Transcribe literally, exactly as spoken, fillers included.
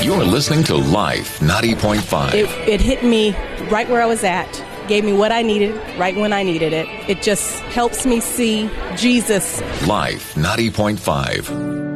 You're listening to Life ninety point five. It, it hit me right where I was at, gave me what I needed right when I needed it. It just helps me see Jesus. Life ninety point five.